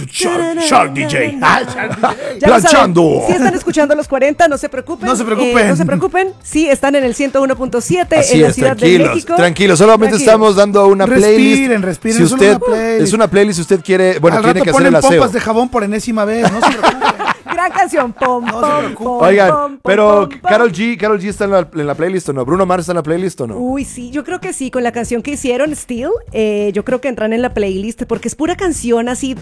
Shark DJ. Planchando. Si están escuchando los 40, no se preocupen. No se preocupen. No se preocupen. Sí, están en el 101.7 Así en la es, Ciudad de México. Tranquilos, solamente estamos dando una playlist. Respiren, Si usted, es una playlist. es una playlist, si usted quiere, bueno, Al tiene rato que hacer el ponen aseo. pompas de jabón por enésima vez, no se preocupen. Gran canción. Pom, No se pom, preocupen. pom, Oigan, pom, pero pom, pom. Karol G está en la playlist o no? ¿Bruno Mars está en la playlist o no? Uy, sí, yo creo que sí, con la canción que hicieron, Still, yo creo que entran en la playlist, porque es pura canción así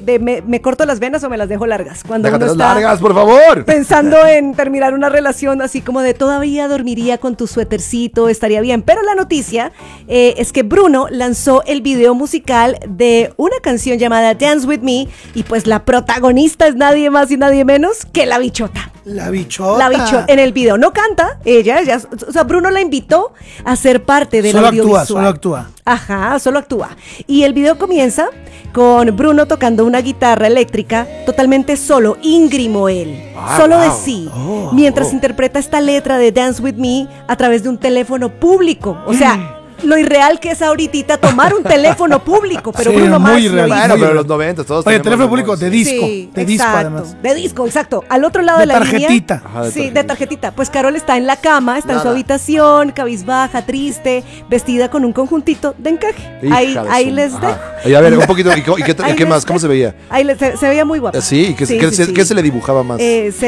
me corto las venas o me las dejo largas. Cuando uno Déjatelas está largas, por favor. pensando en terminar una relación así como de todavía dormiría con tu suétercito, estaría bien. Pero la noticia es que Bruno lanzó el video musical de una canción llamada Dance With Me, y pues la protagonista es nadie más y nadie menos que la bichota. La bichota. La bichota en el video no canta, ella, o sea, Bruno la invitó a ser parte del audiovisual. Solo actúa. Ajá, solo actúa. Y el video comienza con Bruno tocando una guitarra eléctrica totalmente solo, íngrimo él, solo de sí, mientras interpreta esta letra de Dance With Me a través de un teléfono público. O sea, lo irreal que es ahorita tomar un teléfono público, pero Sí, Bruno Mars muy lo irreal. hizo. Bueno, pero en los 90 todos Oye, teníamos teléfono los público de móviles. disco. Sí, De disco, exacto, además. de disco, exacto. Al otro lado De de la tarjetita. línea. Ajá, de Sí, tarjetita. de tarjetita. Pues Carol está en la cama, está en su Nada. habitación, cabizbaja, triste, vestida con un conjuntito de encaje. Hija Ahí, de ahí su- les Ajá. dejo. Oye, a ver, un poquito, ¿y qué Ahí qué les más? ¿Cómo se veía? Ahí se veía muy guapa. Sí, ¿y qué se le dibujaba más?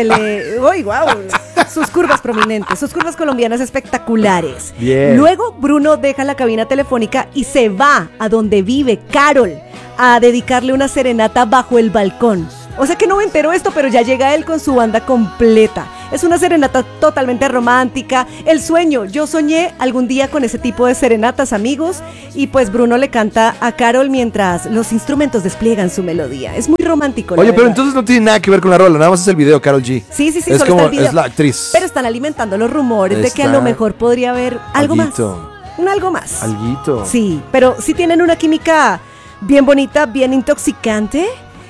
¡Uy, guau! Sus curvas prominentes, sus curvas colombianas espectaculares. Bien. Luego Bruno deja la cabina telefónica y se va a donde vive Carol a dedicarle una serenata bajo el balcón. O sea que no me enteró esto, pero ya llega él con su banda completa. Es una serenata totalmente romántica. El sueño, yo soñé algún día con ese tipo de serenatas, amigos. Y pues Bruno le canta a Carol mientras los instrumentos despliegan su melodía. Es muy romántico. la Oye, pero verdad. entonces no tiene nada que ver con la rola, nada más es el video, Karol G. Sí, Es solo como, está el video. es la actriz. Pero están alimentando los rumores de que a Está- lo mejor podría haber algo Alguito. más. Un algo más. Alguito. Sí, pero sí tienen una química bien bonita, bien intoxicante.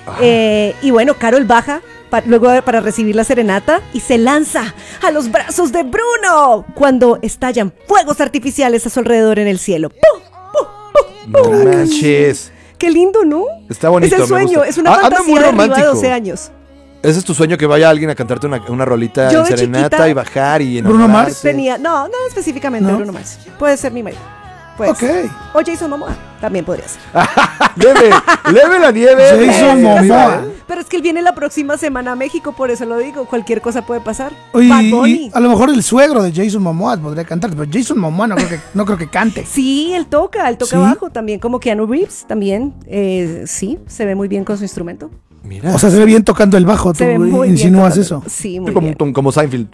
Y bueno, Carol baja luego para recibir la serenata y se lanza a los brazos de Bruno cuando estallan fuegos artificiales a su alrededor en el cielo. ¡Pum! ¡Pum! ¡Pum! No manches. Qué lindo, ¿no? Está bonito, Es el me sueño, gusta. es una Anda fantasía muy de arriba de romántico. 12 años. ¿Ese es tu sueño, que vaya alguien a cantarte una rolita Yo en de serenata chiquita- y bajar y Bruno enamorarse? Mars. Tenía, no específicamente ¿No? Bruno Mars. Puede ser mi marido. Pues. Ok. O Jason Momoa, también podría ser. Leve la nieve. Jason Momoa. Pero es que él viene la próxima semana a México, por eso lo digo. Cualquier cosa puede pasar. Oye, Bad y Bunny. a lo mejor el suegro de Jason Momoa podría cantar, pero Jason Momoa no creo que cante. Sí, él toca ¿Sí? bajo también, como Keanu Reeves también. Sí, se ve muy bien con su instrumento. Mira. O sea, se ve bien tocando el bajo, tú Se ve muy insinúas bien eso. tocando. Sí, muy bien. Como Seinfeld.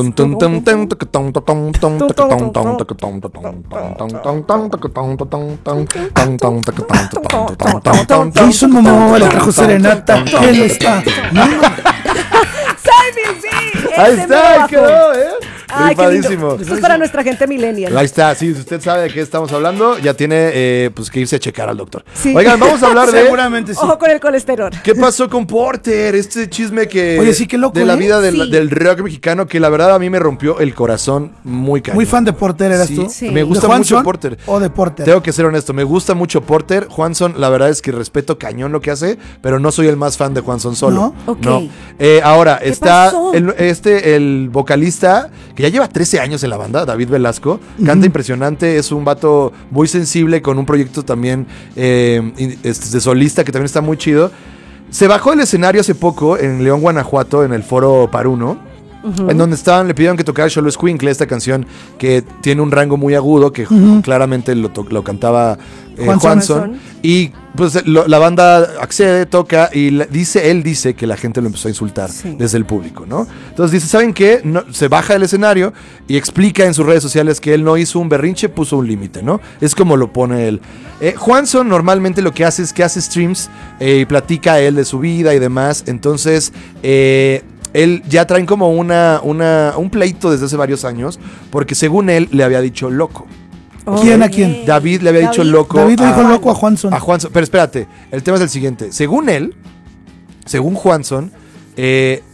Jason Momoa le trajo serenata, él está. Seinfeld, sí. Ahí ese está, mero ahí bajo. quedó, Ay, qué lindo. Rifadísimo. Esto es para nuestra gente millennial. Ahí está, sí, si usted sabe de qué estamos hablando, ya tiene pues que irse a checar al doctor. Sí. Oigan, vamos a hablar de Seguramente sí. Ojo con el colesterol. qué pasó con Porter, este chisme que Oye, sí, qué loco, de la ¿eh? vida Sí. del rock mexicano, que la verdad a mí me rompió el corazón muy cañón. Muy fan de Porter eras Sí, tú. Sí. me gusta ¿De mucho Juanson Porter. o de Porter? Tengo que ser honesto, me gusta mucho Porter. Juanson, la verdad es que respeto cañón lo que hace, pero no soy el más fan de Juanson solo. ¿No? Ok. No. Ahora, ¿Qué está pasó? el vocalista, que ya lleva 13 años en la banda, David Velasco, canta impresionante, es un vato muy sensible, con un proyecto también de solista que también está muy chido. Se bajó del escenario hace poco en León, Guanajuato, en el foro Paruno, en donde le pidieron que tocara Xolo Escuincle, esta canción que tiene un rango muy agudo, que claramente lo cantaba Juanson. Y pues la banda accede, toca y él dice que la gente lo empezó a insultar desde el público, ¿no? Entonces dice, ¿saben qué? No, se baja del escenario y explica en sus redes sociales que él no hizo un berrinche, puso un límite, ¿no? Es como lo pone él. Juanson normalmente lo que hace es que hace streams y platica él de su vida y demás. Entonces, él ya traen como un pleito desde hace varios años, porque según él le había dicho loco. ¿Quién a quién? David le había dicho loco. David le dijo loco a Juanson. A Juanson. Pero espérate, el tema es el siguiente. Según Juanson,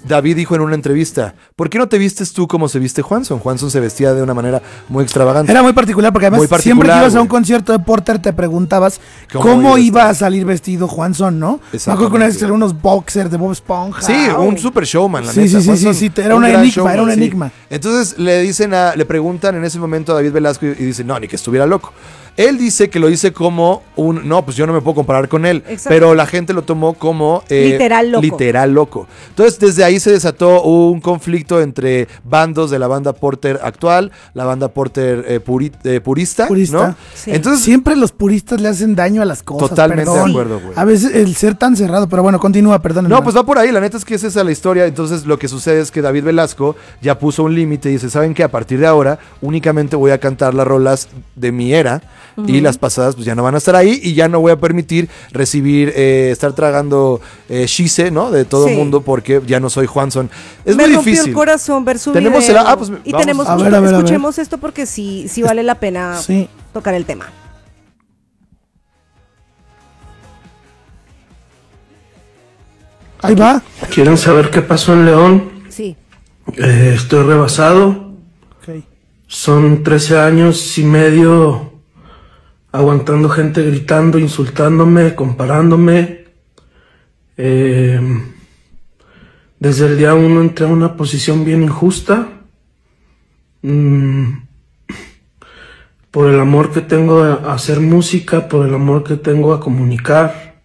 David dijo en una entrevista, ¿por qué no te vistes tú como se viste Juanson? Juanson se vestía de una manera muy extravagante. Era muy particular porque además Muy particular, siempre que ibas a un güey. concierto de Porter te preguntabas ¿Cómo cómo iba a iba a salir vestido Juanson, ¿no? Me acuerdo Exactamente. que una vez eran unos boxers de Bob Esponja. Sí, un super showman, la Sí, neta. sí, sí, Juanson, sí, era un un gran enigma, showman, era un sí. enigma. Entonces le preguntan en ese momento a David Velasco y dice, no, ni que estuviera loco. Él dice que lo dice como no, pues yo no me puedo comparar con él. Exacto. Pero la gente lo tomó como Literal loco. literal loco. Entonces desde ahí se desató un conflicto entre bandos de la banda Porter actual, la banda Porter purista, Purista. ¿no? Sí. Entonces Siempre los puristas le hacen daño a las cosas. Totalmente perdón. de acuerdo, güey. A veces el ser tan cerrado, pero bueno, continúa, perdón. no, pues va por ahí, la neta es que es esa la historia. Entonces lo que sucede es que David Velasco ya puso un límite y dice, ¿saben qué? A partir de ahora únicamente voy a cantar las rolas de mi era y las pasadas pues ya no van a estar ahí y ya no voy a permitir recibir, estar tragando shise, ¿no? De todo el Sí. mundo porque ya no soy Juanson. Es me muy rompió difícil. el corazón ver su Tenemos video. pues, y vamos. tenemos, A ver, a ver, a ver. escuchemos esto porque sí vale la pena Sí. tocar el tema. Ahí va. ¿Quieren saber qué pasó en León? Sí. Estoy rebasado. Ok. Son 13 años y medio aguantando gente gritando, insultándome, comparándome. Desde el día 1 entré a una posición bien injusta. Por el amor que tengo a hacer música, por el amor que tengo a comunicar.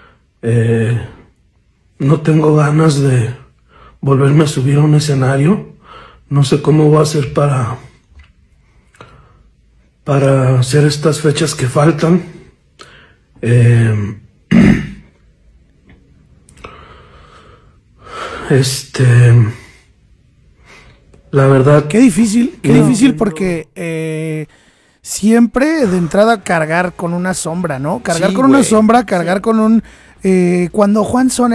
No tengo ganas de volverme a subir a un escenario. No sé cómo voy a hacer para hacer estas fechas que faltan. La verdad, Qué difícil porque siempre de entrada cargar con una sombra, ¿no? Cargar Sí, con una güey. sombra, cargar con un... cuando Juan Son